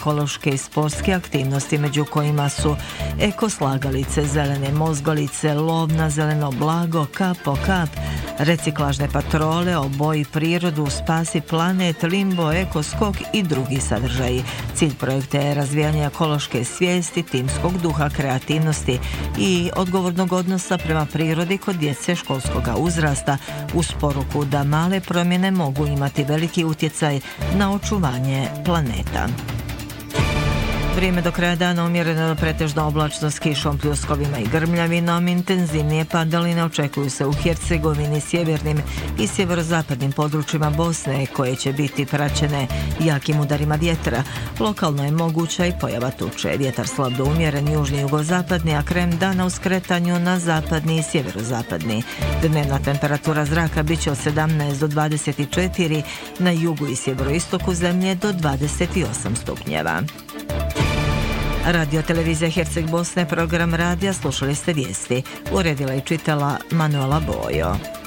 ekološke i sportske aktivnosti, među kojima su ekoslagalice, zelene mozgolice, lov na zeleno blago, kap po kap, reciklažne patrole, Oboji prirodu, Spasi planet, Limbo, Ekoskok i drugi sadržaji. Cilj projekta je razvijanje ekološke svijesti, timskog duha, kreativnosti i odgovornog odnosa prema prirodi kod djece školskog uzrasta, uz poruku da male promjene mogu imati veliki utjecaj na očuvanje planeta. Vrijeme do kraja dana umjereno do pretežno oblačno s kišom, pljuskovima i grmljavinom. Intenzivnije padaline očekuju se u Hercegovini, sjevernim i sjeverozapadnim područjima Bosne, koje će biti praćene jakim udarima vjetra. Lokalno je moguća i pojava tuče. Vjetar slab do umjeren, južni i jugozapadni, a krajem dana u skretanju na zapadni i sjeverozapadni. Dnevna temperatura zraka bit će od 17 do 24, na jugu i sjeveroistoku zemlje do 28 stupnjeva. Radio televizija Herceg Bosne, program radija, slušali ste vijesti. Uredila i čitala Manuela Bojo.